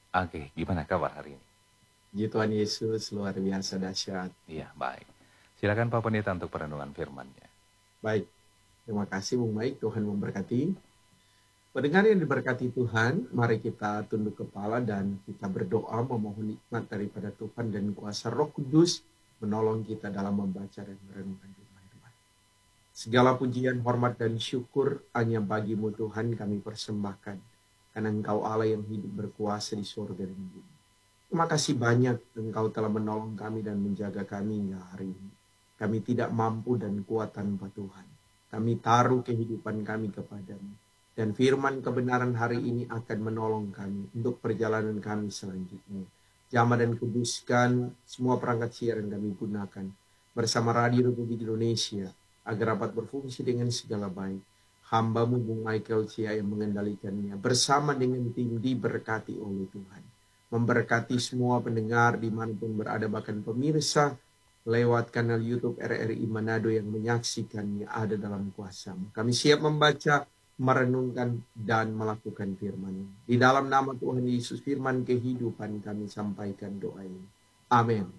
Oke, gimana kabar hari ini? Puji Tuhan Yesus luar biasa dahsyat. Iya, baik. Silakan Pak Pendeta untuk perenungan firman-Nya. Baik, terima kasih Bung Baik, Tuhan memberkati. Pendengar yang diberkati Tuhan, mari kita tunduk kepala dan kita berdoa memohon nikmat daripada Tuhan dan kuasa Roh Kudus menolong kita dalam membaca dan merenungkan firman Tuhan. Segala pujian, hormat, dan syukur hanya bagimu Tuhan kami persembahkan, karena Engkau Allah yang hidup berkuasa di surga dan bumi. Terima kasih banyak Engkau telah menolong kami dan menjaga kami hingga hari ini. Kami tidak mampu dan kuat tanpa Tuhan. Kami taruh kehidupan kami kepadamu. Dan firman kebenaran hari ini akan menolong kami untuk perjalanan kami selanjutnya. Jamah dan kuduskan semua perangkat siaran kami gunakan bersama Radio Republik Indonesia agar dapat berfungsi dengan segala baik. Hamba-Mu Bung Michael Cia yang mengendalikannya bersama dengan tim diberkati oleh Tuhan. Memberkati semua pendengar dimanapun berada, bahkan pemirsa lewat kanal YouTube RRI Manado yang menyaksikannya ada dalam kuasa-Mu. Kami siap membaca, merenungkan, dan melakukan firman. Di dalam nama Tuhan Yesus, firman kehidupan kami sampaikan doa ini. Amin.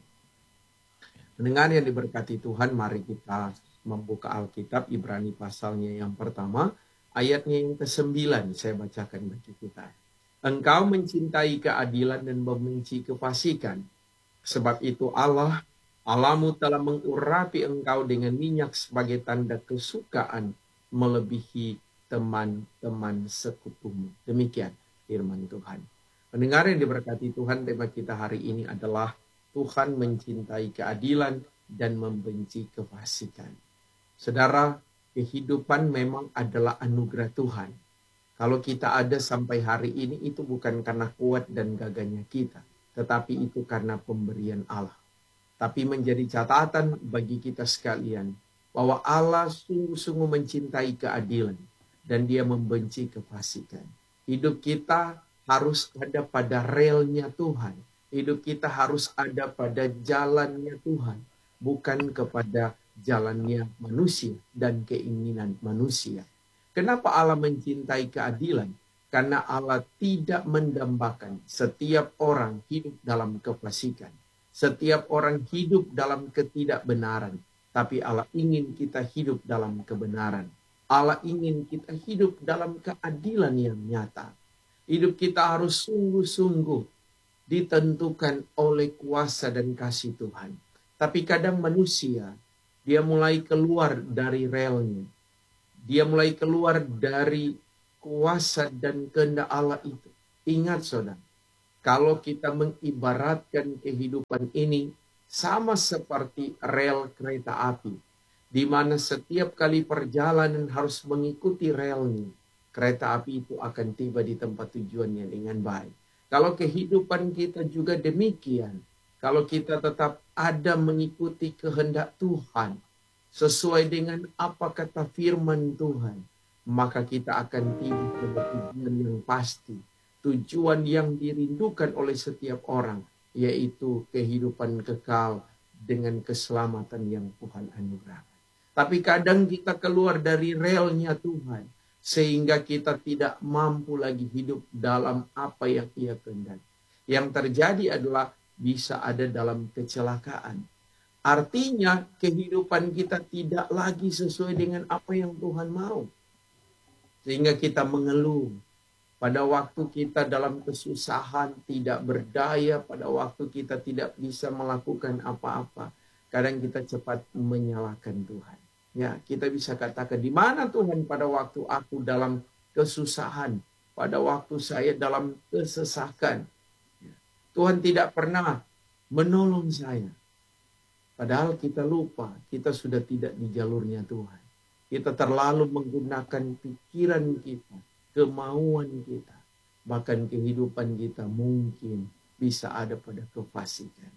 Pendengar yang diberkati Tuhan, mari kita membuka Alkitab Ibrani pasalnya yang pertama, ayatnya yang ke-9 saya bacakan bagi kita. Engkau mencintai keadilan dan membenci kefasikan. Sebab itu Allahmu telah mengurapi engkau dengan minyak sebagai tanda kesukaan melebihi teman-teman sekutumu. Demikian firman Tuhan. Pendengar yang diberkati Tuhan, tema kita hari ini adalah Tuhan mencintai keadilan dan membenci kefasikan. Saudara, kehidupan memang adalah anugerah Tuhan. Kalau kita ada sampai hari ini itu bukan karena kuat dan gagahnya kita, tetapi itu karena pemberian Allah. Tapi menjadi catatan bagi kita sekalian bahwa Allah sungguh-sungguh mencintai keadilan dan Dia membenci kefasikan. Hidup kita harus ada pada relnya Tuhan. Hidup kita harus ada pada jalannya Tuhan, bukan kepada jalannya manusia dan keinginan manusia. Kenapa Allah mencintai keadilan? Karena Allah tidak mendambakan setiap orang hidup dalam kefasikan. Setiap orang hidup dalam ketidakbenaran. Tapi Allah ingin kita hidup dalam kebenaran. Allah ingin kita hidup dalam keadilan yang nyata. Hidup kita harus sungguh-sungguh ditentukan oleh kuasa dan kasih Tuhan. Tapi kadang manusia, dia mulai keluar dari relnya. Dia mulai keluar dari kuasa dan kehendak Allah itu. Ingat saudara, kalau kita mengibaratkan kehidupan ini sama seperti rel kereta api, di mana setiap kali perjalanan harus mengikuti relnya, kereta api itu akan tiba di tempat tujuannya dengan baik. Kalau kehidupan kita juga demikian, kalau kita tetap ada mengikuti kehendak Tuhan, sesuai dengan apa kata firman Tuhan, maka kita akan tiba pada tujuan yang pasti, tujuan yang dirindukan oleh setiap orang, yaitu kehidupan kekal dengan keselamatan yang Tuhan anugerahkan. Tapi kadang kita keluar dari relnya Tuhan, sehingga kita tidak mampu lagi hidup dalam apa yang Ia kehendaki. Yang terjadi adalah bisa ada dalam kecelakaan. Artinya kehidupan kita tidak lagi sesuai dengan apa yang Tuhan mau. Sehingga kita mengeluh. Pada waktu kita dalam kesusahan, tidak berdaya, pada waktu kita tidak bisa melakukan apa-apa, kadang kita cepat menyalahkan Tuhan. Ya, kita bisa katakan, di mana Tuhan pada waktu aku dalam kesusahan, pada waktu saya dalam kesesakan. Tuhan tidak pernah menolong saya. Padahal kita lupa, kita sudah tidak di jalurnya Tuhan. Kita terlalu menggunakan pikiran kita, kemauan kita. Bahkan kehidupan kita mungkin bisa ada pada kefasikan.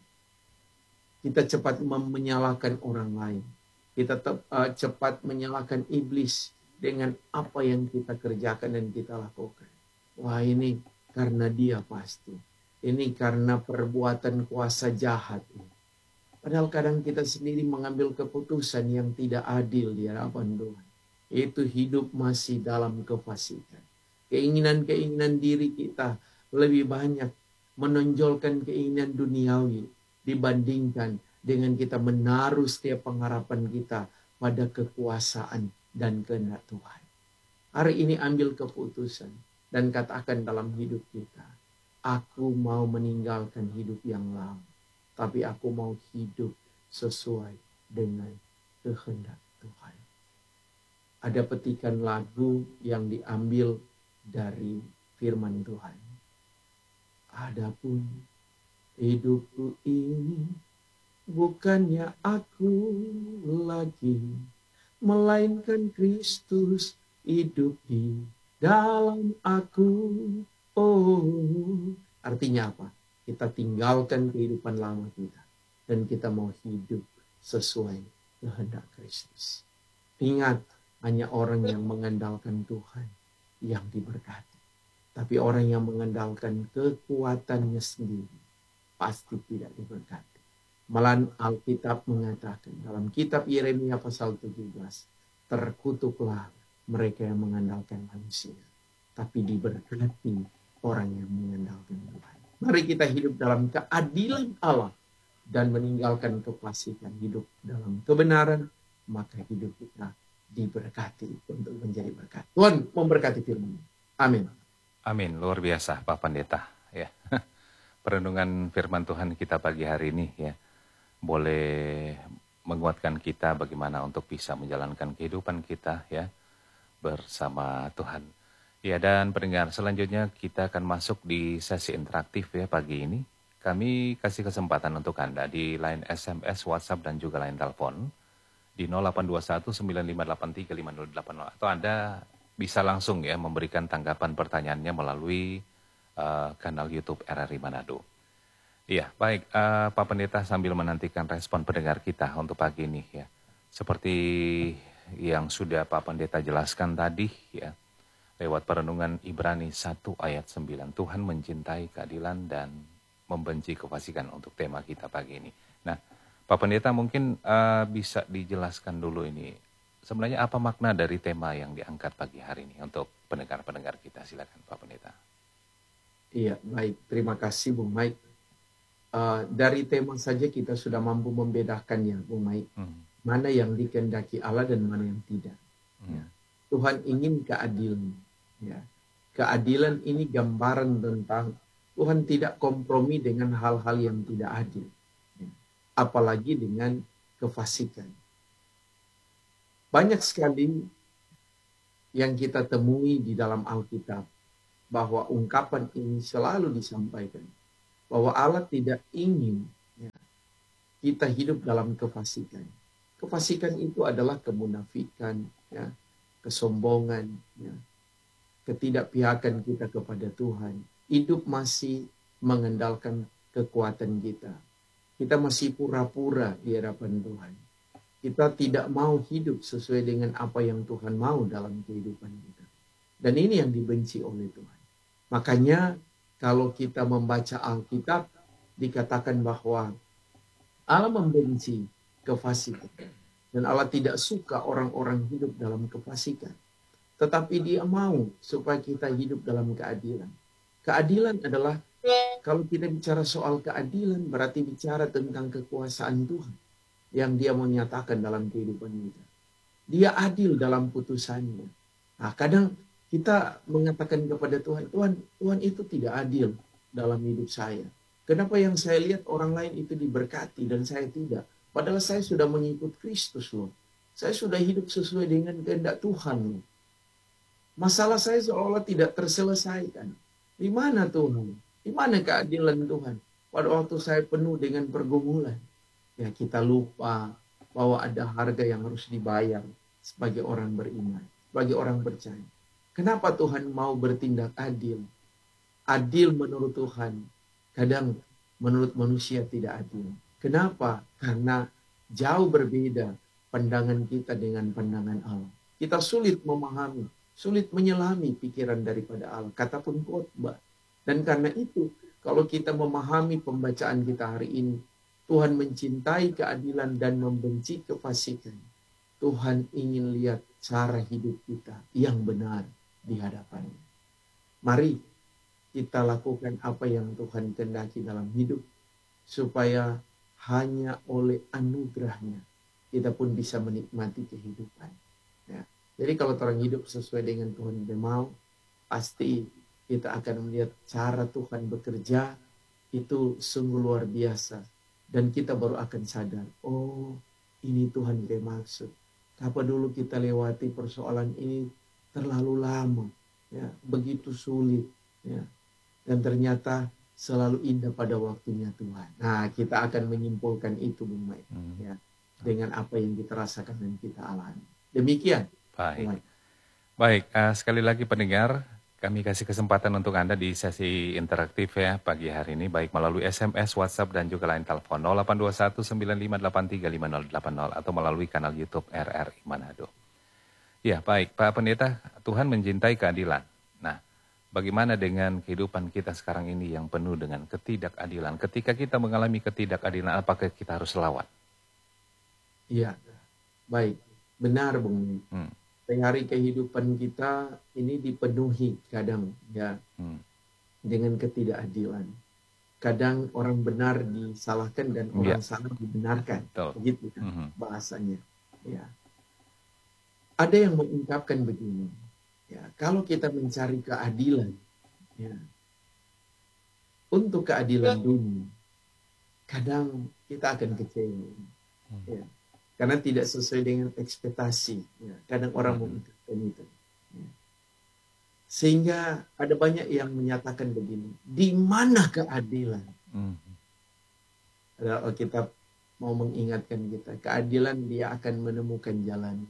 Kita cepat menyalahkan orang lain. Kita cepat menyalahkan iblis dengan apa yang kita kerjakan dan kita lakukan. Wah, ini karena dia pasti. Ini karena perbuatan kuasa jahat. Padahal kadang kita sendiri mengambil keputusan yang tidak adil di hadapan Tuhan. Itu hidup masih dalam kefasikan. Keinginan-keinginan diri kita lebih banyak menonjolkan keinginan duniawi dibandingkan dengan kita menaruh setiap pengharapan kita pada kekuasaan dan kehendak Tuhan. Hari ini ambil keputusan dan katakan dalam hidup kita, aku mau meninggalkan hidup yang lama, tapi aku mau hidup sesuai dengan kehendak Tuhan. Ada petikan lagu yang diambil dari firman Tuhan. Adapun hidupku ini bukannya aku lagi, melainkan Kristus hidup di dalam aku. Oh, artinya apa? Kita tinggalkan kehidupan lama kita dan kita mau hidup sesuai kehendak Kristus. Ingat, hanya orang yang mengandalkan Tuhan yang diberkati. Tapi orang yang mengandalkan kekuatannya sendiri pasti tidak diberkati. Malah Alkitab mengatakan dalam kitab Yeremia pasal 17, terkutuklah mereka yang mengandalkan manusia, tapi diberkati orang yang mengandalkan Tuhan. Mari kita hidup dalam keadilan Allah dan meninggalkan kefasikan, hidup dalam kebenaran, maka hidup kita diberkati untuk menjadi berkat. Tuhan memberkati firman. Amin. Amin, luar biasa Pak Pendeta. Ya. Perenungan firman Tuhan kita pagi hari ini ya, boleh menguatkan kita bagaimana untuk bisa menjalankan kehidupan kita ya bersama Tuhan. Ya, dan pendengar, selanjutnya kita akan masuk di sesi interaktif ya pagi ini. Kami kasih kesempatan untuk Anda di line SMS, WhatsApp, dan juga line telepon di 0821-9583-5080. Atau Anda bisa langsung ya memberikan tanggapan pertanyaannya melalui kanal YouTube RRI Manado. Iya, baik Pak Pendeta, sambil menantikan respon pendengar kita untuk pagi ini ya. Seperti yang sudah Pak Pendeta jelaskan tadi ya, lewat perenungan Ibrani 1 ayat 9, Tuhan mencintai keadilan dan membenci kefasikan untuk tema kita pagi ini. Nah, Pak Pendeta mungkin bisa dijelaskan dulu ini, sebenarnya apa makna dari tema yang diangkat pagi hari ini untuk pendengar-pendengar kita. Silakan Pak Pendeta. Iya, baik. Terima kasih Bung Mike. Dari tema saja kita sudah mampu membedakannya Bung Mike. Mana yang dikehendaki Allah dan mana yang tidak. Ya. Tuhan ingin keadilan. Ya. Keadilan ini gambaran tentang Tuhan tidak kompromi dengan hal-hal yang tidak adil. Apalagi dengan kefasikan. Banyak sekali yang kita temui di dalam Alkitab bahwa ungkapan ini selalu disampaikan bahwa Allah tidak ingin ya, kita hidup dalam kefasikan. Kefasikan itu adalah kemunafikan, ya, kesombongan, ya, ketidakpihakan kita kepada Tuhan. Hidup masih mengandalkan kekuatan kita. Kita masih pura-pura di hadapan Tuhan. Kita tidak mau hidup sesuai dengan apa yang Tuhan mau dalam kehidupan kita. Dan ini yang dibenci oleh Tuhan. Makanya kalau kita membaca Alkitab, dikatakan bahwa Allah membenci kefasikan. Dan Allah tidak suka orang-orang hidup dalam kefasikan. Tetapi Dia mau supaya kita hidup dalam keadilan. Keadilan adalah, kalau kita bicara soal keadilan, berarti bicara tentang kekuasaan Tuhan yang Dia menyatakan dalam kehidupan kita. Dia adil dalam putusannya. Nah, kadang kita mengatakan kepada Tuhan, Tuhan itu tidak adil dalam hidup saya. Kenapa yang saya lihat orang lain itu diberkati dan saya tidak? Padahal saya sudah mengikut Kristus loh. Saya sudah hidup sesuai dengan kehendak Tuhan loh. Masalah saya seolah-olah tidak terselesaikan. Di mana Tuhan? Di mana keadilan Tuhan? Pada waktu saya penuh dengan pergumulan. Ya, kita lupa bahwa ada harga yang harus dibayar sebagai orang beriman, sebagai orang percaya. Kenapa Tuhan mau bertindak adil? Adil menurut Tuhan, kadang menurut manusia tidak adil. Kenapa? Karena jauh berbeda pandangan kita dengan pandangan Allah. Kita sulit memahami, sulit menyelami pikiran daripada Allah. Kata pun khotbah. Dan karena itu, kalau kita memahami pembacaan kita hari ini, Tuhan mencintai keadilan dan membenci kefasikan. Tuhan ingin lihat cara hidup kita yang benar di hadapannya. Mari kita lakukan apa yang Tuhan kehendaki dalam hidup, supaya hanya oleh anugerahnya kita pun bisa menikmati kehidupan. Ya. Jadi kalau orang hidup sesuai dengan Tuhan mau, pasti kita akan melihat cara Tuhan bekerja itu sungguh luar biasa. Dan kita baru akan sadar, oh ini Tuhan bermaksud. Apa dulu kita lewati persoalan ini terlalu lama, ya, begitu sulit, ya. Dan ternyata selalu indah pada waktunya Tuhan. Nah, kita akan menyimpulkan itu, Bung Mike, ya, dengan apa yang kita rasakan dan kita alami. Demikian. Baik. Baik, sekali lagi pendengar, kami kasih kesempatan untuk Anda di sesi interaktif ya pagi hari ini, baik melalui SMS, WhatsApp, dan juga line telepon 082195835080 atau melalui kanal YouTube RRI Manado. Ya, baik, Pak Pendeta, Tuhan mencintai keadilan. Nah, bagaimana dengan kehidupan kita sekarang ini yang penuh dengan ketidakadilan? Ketika kita mengalami ketidakadilan, apakah kita harus lawan? Iya, baik. Benar, Bung. Hari kehidupan kita ini dipenuhi kadang ya dengan ketidakadilan. Kadang orang benar disalahkan dan orang salah dibenarkan. Begitu kan bahasanya. Ya. Ada yang mengungkapkan begini. Ya, kalau kita mencari keadilan, ya, untuk keadilan dunia, kadang kita akan kecewa. Ya. Karena tidak sesuai dengan ekspektasi. Ya. Kadang orang mengungkapkan itu. Ya. Sehingga ada banyak yang menyatakan begini. Di mana keadilan? Kita mau mengingatkan kita. Keadilan dia akan menemukan jalan.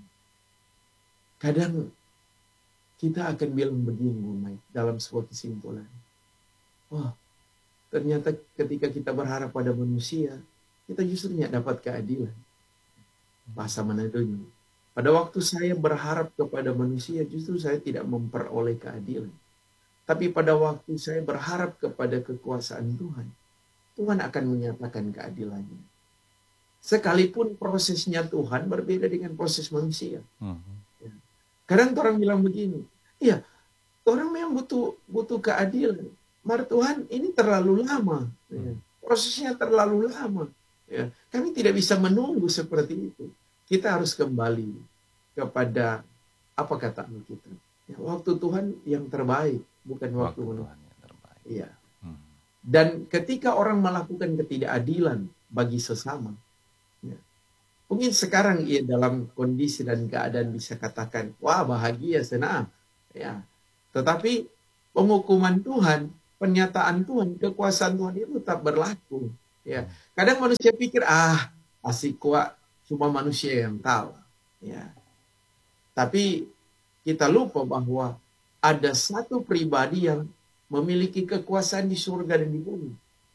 Kadang kita akan bilang begini, Mike, dalam sebuah kesimpulan. Wah, ternyata ketika kita berharap pada manusia, kita justru tidak dapat keadilan. Bahasa Manadonya. Pada waktu saya berharap kepada manusia, justru saya tidak memperoleh keadilan. Tapi pada waktu saya berharap kepada kekuasaan Tuhan, Tuhan akan menyatakan keadilannya. Sekalipun prosesnya Tuhan berbeda dengan proses manusia. Kadang orang bilang begini, iya, orang memang butuh keadilan. Mar Tuhan, ini terlalu lama. Ya. Prosesnya terlalu lama. Ya. Kami tidak bisa menunggu seperti itu. Kita harus kembali kepada apa kata Alkitab. Ya, waktu Tuhan yang terbaik, bukan waktu Tuhan yang terbaik. Ya. Dan ketika orang melakukan ketidakadilan bagi sesama, ya, mungkin sekarang ia dalam kondisi dan keadaan bisa katakan, wah bahagia, senang. Ya. Tetapi penghukuman Tuhan, pernyataan Tuhan, kekuasaan Tuhan itu tetap berlaku. Ya. Kadang manusia pikir, asik kuat, cuma manusia yang tahu. Ya. Tapi kita lupa bahwa ada satu pribadi yang memiliki kekuasaan di surga dan di bumi.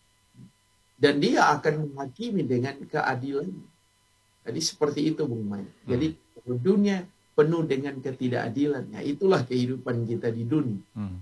Dan dia akan menghakimi dengan keadilan. Jadi seperti itu, Bung Mai. Jadi dunia penuh dengan ketidakadilan. Ya, itulah kehidupan kita di dunia.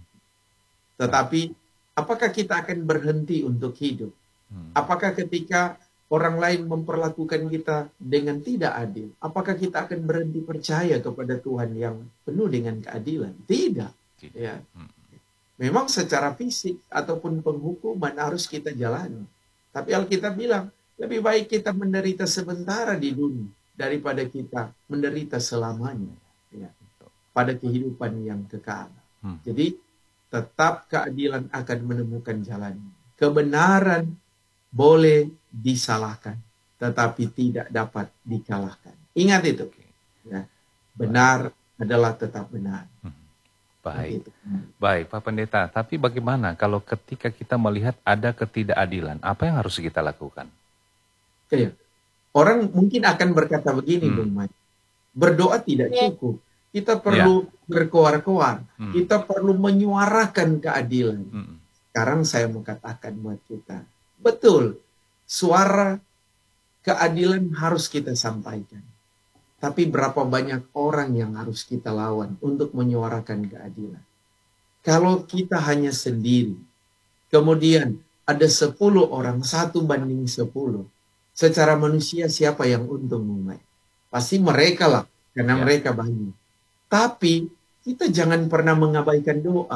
Tetapi apakah kita akan berhenti untuk hidup? Apakah ketika orang lain memperlakukan kita dengan tidak adil, apakah kita akan berhenti percaya kepada Tuhan yang penuh dengan keadilan? Tidak. Ya. Memang secara fisik ataupun penghukuman harus kita jalani. Tapi Alkitab bilang, lebih baik kita menderita sementara di dunia daripada kita menderita selamanya. Ya. Pada kehidupan yang kekal. Jadi tetap keadilan akan menemukan jalannya. Kebenaran boleh disalahkan, tetapi tidak dapat dikalahkan. Ingat itu. Ya. Benar adalah tetap benar. Baik. Baik, Pak Pendeta. Tapi bagaimana kalau ketika kita melihat ada ketidakadilan, apa yang harus kita lakukan? Oke. Orang mungkin akan berkata begini, Bung Mike. Berdoa tidak cukup. Kita perlu berkoar-koar. Kita perlu menyuarakan keadilan. Sekarang saya mau katakan buat kita. Betul, suara keadilan harus kita sampaikan. Tapi berapa banyak orang yang harus kita lawan untuk menyuarakan keadilan? Kalau kita hanya sendiri, kemudian ada 10 orang, 1:10. Secara manusia siapa yang untung, Mumai? Pasti mereka lah, karena mereka banyak. Tapi kita jangan pernah mengabaikan doa.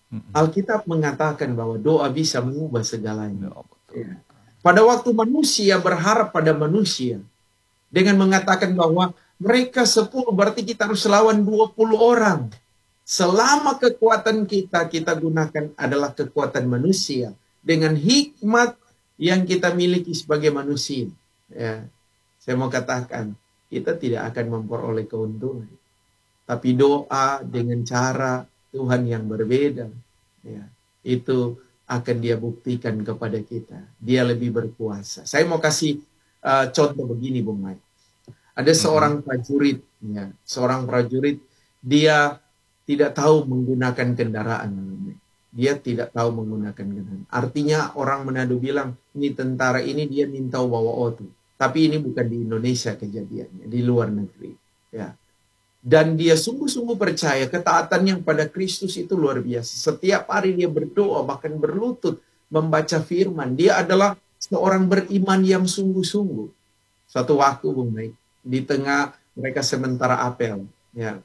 Alkitab mengatakan bahwa doa bisa mengubah segalanya. Oh, betul. Ya. Pada waktu manusia berharap pada manusia dengan mengatakan bahwa mereka 10 berarti kita harus lawan 20 orang. Selama kekuatan kita gunakan adalah kekuatan manusia dengan hikmat yang kita miliki sebagai manusia. Ya. Saya mau katakan, kita tidak akan memperoleh keuntungan. Tapi doa dengan cara Tuhan yang berbeda, ya, itu akan dia buktikan kepada kita. Dia lebih berkuasa. Saya mau kasih contoh begini, Bung Mike. Ada seorang prajurit, ya, seorang prajurit, dia tidak tahu menggunakan kendaraan. Dia tidak tahu menggunakan kendaraan. Artinya orang Manado bilang, ini tentara ini dia minta bawa oto. Tapi ini bukan di Indonesia kejadiannya, di luar negeri. Ya. Dan dia sungguh-sungguh percaya ketaatannya pada Kristus itu luar biasa. Setiap hari dia berdoa, bahkan berlutut, membaca firman. Dia adalah seorang beriman yang sungguh-sungguh. Suatu waktu, Bung Mike, di tengah mereka sementara apel, ya,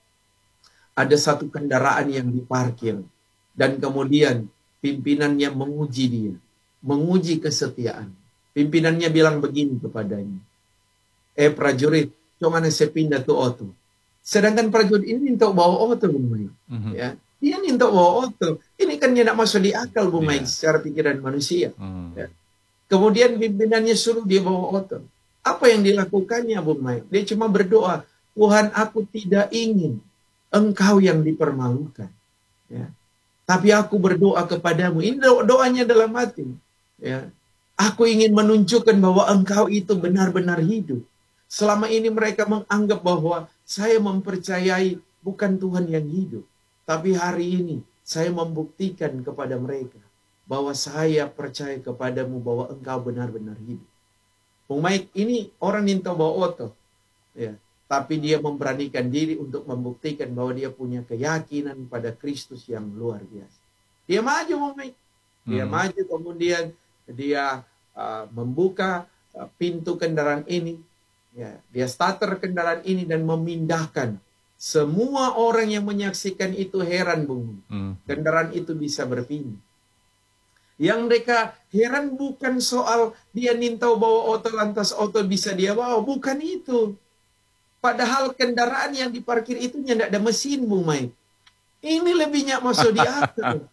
ada satu kendaraan yang diparkir. Dan kemudian pimpinannya menguji dia. Menguji kesetiaan. Pimpinannya bilang begini kepadanya. Prajurit, cuman saya pindah tuh oto. Sedangkan prajurit ini minta bawa oto, Bung Mai. Ya, dia minta bawa oto. Ini kan tidak masuk di akal, Bung Mai, secara pikiran manusia. Ya. Kemudian pimpinannya suruh dia bawa oto. Apa yang dilakukannya, Bung Mai? Dia cuma berdoa, Tuhan, aku tidak ingin Engkau yang dipermalukan. Ya. Tapi aku berdoa kepadamu. Ini doanya dalam hati. Ya. Aku ingin menunjukkan bahwa Engkau itu benar-benar hidup. Selama ini mereka menganggap bahwa saya mempercayai bukan Tuhan yang hidup. Tapi hari ini saya membuktikan kepada mereka bahwa saya percaya kepadamu bahwa Engkau benar-benar hidup. Bung Mike, ini orang minta bawa oto. Ya. Tapi dia memberanikan diri untuk membuktikan bahwa dia punya keyakinan pada Kristus yang luar biasa. Dia maju, Bung Mike. Dia maju, kemudian dia membuka pintu kendaraan ini. Ya, dia starter kendaraan ini dan memindahkan. Semua orang yang menyaksikan itu heran, Bung. Kendaraan itu bisa berpindah. Yang mereka heran bukan soal dia nintau bawa oto lantas oto bisa dia bawa. Bukan itu. Padahal kendaraan yang diparkir itu tidak ada mesin, Bung Mai. Ini lebihnya masuk di akal.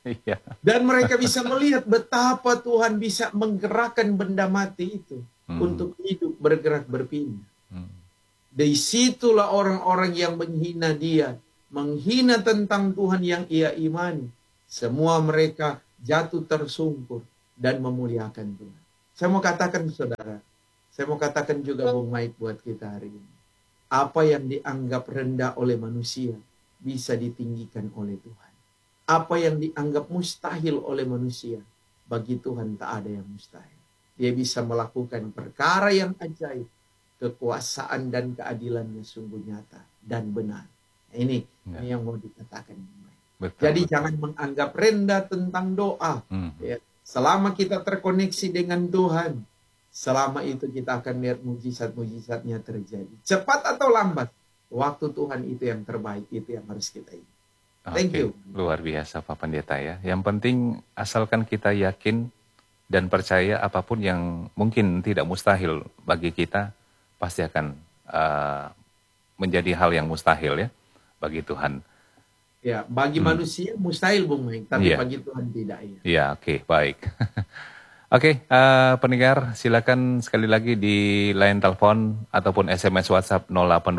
Dan mereka bisa melihat betapa Tuhan bisa menggerakkan benda mati itu. Untuk hidup, bergerak, berpindah. Dari situlah orang-orang yang menghina dia, menghina tentang Tuhan yang ia imani. Semua mereka jatuh tersungkur dan memuliakan Tuhan. Saya mau katakan, saudara, saya mau katakan juga, Bung Mike, buat kita hari ini. Apa yang dianggap rendah oleh manusia bisa ditinggikan oleh Tuhan. Apa yang dianggap mustahil oleh manusia, bagi Tuhan tak ada yang mustahil. Dia bisa melakukan perkara yang ajaib. Kekuasaan dan keadilannya sungguh nyata dan benar. Ini yang mau dikatakan. Betul, jadi jangan menganggap rendah tentang doa. Ya. Selama kita terkoneksi dengan Tuhan, selama itu kita akan lihat mujizat-mujizatnya terjadi. Cepat atau lambat, waktu Tuhan itu yang terbaik, itu yang harus kita ingat. Thank you. Luar biasa Pak Pendeta ya. Yang penting asalkan kita yakin dan percaya apapun yang mungkin tidak mustahil bagi kita, pasti akan menjadi hal yang mustahil ya bagi Tuhan. Ya, bagi manusia mustahil, Bung Mike, tapi bagi Tuhan tidak. Ya, oke, baik. Oke, pendengar silakan sekali lagi di line telepon ataupun SMS WhatsApp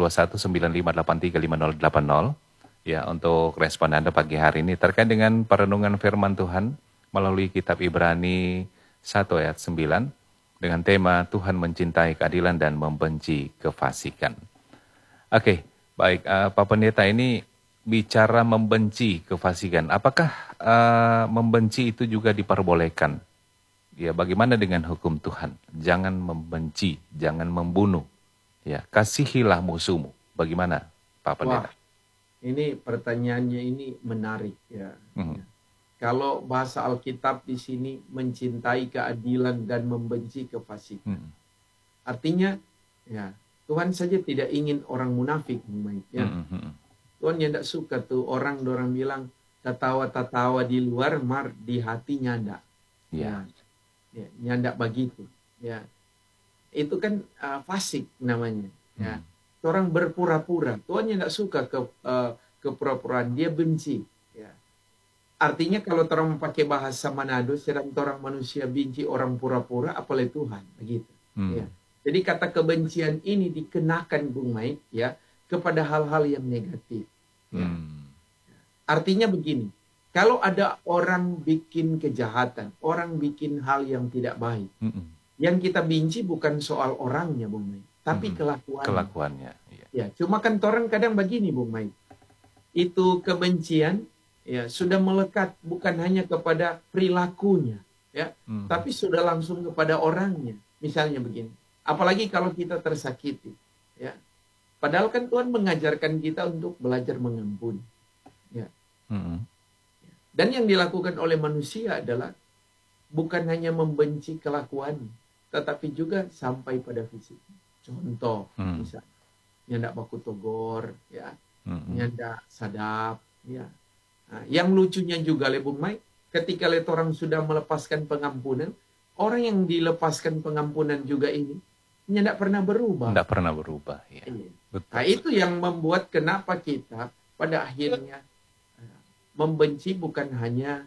082195835080 ya untuk respon Anda pagi hari ini terkait dengan perenungan firman Tuhan melalui kitab Ibrani 1 ayat 9 dengan tema Tuhan mencintai keadilan dan membenci kefasikan. Oke, baik Pak Pendeta, ini bicara membenci kefasikan. Apakah membenci itu juga diperbolehkan? Ya, bagaimana dengan hukum Tuhan? Jangan membenci, jangan membunuh. Ya, kasihilah musuhmu. Bagaimana, Pak Pendeta? Wah, ini pertanyaannya ini menarik ya. Kalau bahasa Alkitab di sini mencintai keadilan dan membenci kefasikan. Artinya ya, Tuhan saja tidak ingin orang munafik, ya. Tuhan tidak suka tuh orang bilang Tertawa-tertawa di luar, mar di hati nyanda. Ya. Ya, nyanda begitu. Ya, itu kan fasik namanya. Ya, orang berpura-pura. Tuhan tidak suka kepura-puraan. Dia benci. Ya. Artinya kalau orang pakai bahasa Manado, sedang orang manusia benci orang pura-pura, apalagi Tuhan, begitu. Ya. Jadi kata kebencian ini dikenakan Bung Mike, ya, kepada hal-hal yang negatif. Ya. Artinya begini, kalau ada orang bikin kejahatan, orang bikin hal yang tidak baik, yang kita benci bukan soal orangnya, Bung Mike, tapi kelakuannya. Kelakuannya. Ya, cuma kan orang kadang begini, Bung Mike, itu kebencian ya sudah melekat bukan hanya kepada perilakunya, ya, tapi sudah langsung kepada orangnya. Misalnya begini, apalagi kalau kita tersakiti, ya, padahal kan Tuhan mengajarkan kita untuk belajar mengampuni, ya. Dan yang dilakukan oleh manusia adalah bukan hanya membenci kelakuan, tetapi juga sampai pada fisik. Contoh, misalnya, nyandak baku togor, ya, nyandak sadap, ya. Nah, yang lucunya juga, Bung Mike, ketika orang sudah melepaskan pengampunan, orang yang dilepaskan pengampunan juga ini nyandak pernah berubah. Tidak pernah berubah, ya. Betul. Nah, itu yang membuat kenapa kita pada akhirnya membenci bukan hanya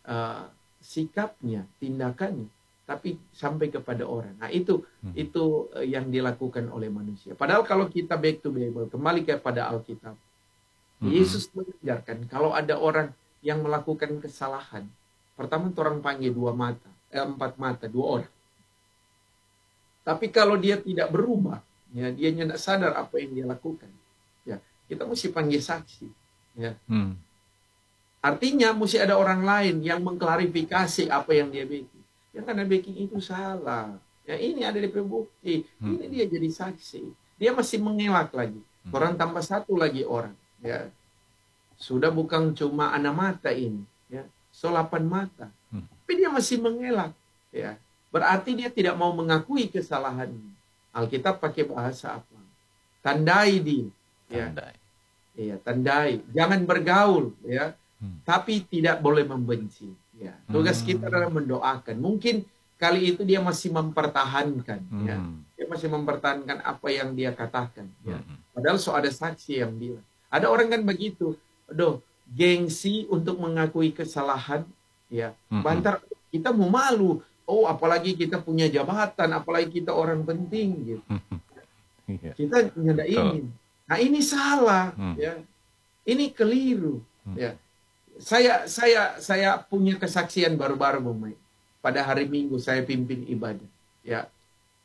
sikapnya, tindakannya, tapi sampai kepada orang. Nah, itu yang dilakukan oleh manusia. Padahal kalau kita back to Bible, kembali kepada Alkitab, Yesus mengajarkan kalau ada orang yang melakukan kesalahan, pertama orang panggil 4 mata, 2 orang. Tapi kalau dia tidak berubah, ya, dia tidak sadar apa yang dia lakukan, ya, kita mesti panggil saksi, ya. Artinya mesti ada orang lain yang mengklarifikasi apa yang dia bikin. Yang karena bikin itu salah. Ya, ini ada DP bukti. Ini dia jadi saksi. Dia masih mengelak lagi. Orang tambah satu lagi orang. Ya, sudah bukan cuma 6 mata ini. Ya, 8 mata. Tapi dia masih mengelak. Ya, berarti dia tidak mau mengakui kesalahannya. Alkitab pakai bahasa apa? Tandai dia. Ya. Tandai. Iya, tandai. Jangan bergaul. Ya. Tapi tidak boleh membenci. Ya. Tugas kita adalah mendoakan. Mungkin kali itu dia masih mempertahankan. Ya. Dia masih mempertahankan apa yang dia katakan. Ya. Padahal ada saksi yang bilang. Ada orang kan begitu. Aduh, gengsi untuk mengakui kesalahan. Ya. Bantar kita mau malu. Oh, apalagi kita punya jabatan. Apalagi kita orang penting. Gitu. Kita tidak ingin. Nah, ini salah. Ya. Ini keliru. Ya. Saya punya kesaksian baru-baru, Bung Mike. Pada hari Minggu saya pimpin ibadah. Ya,